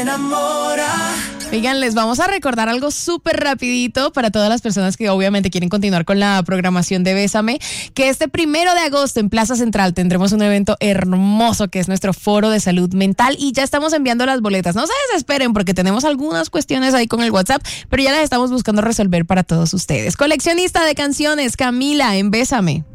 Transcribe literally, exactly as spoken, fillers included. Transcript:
Oigan, les vamos a recordar algo súper rapidito para todas las personas que obviamente quieren continuar con la programación de Bésame, que este primero de agosto en Plaza Central tendremos un evento hermoso que es nuestro Foro de Salud Mental y ya estamos enviando las boletas. No se desesperen porque tenemos algunas cuestiones ahí con el WhatsApp, pero ya las estamos buscando resolver para todos ustedes. Coleccionista de canciones, Camila en Bésame.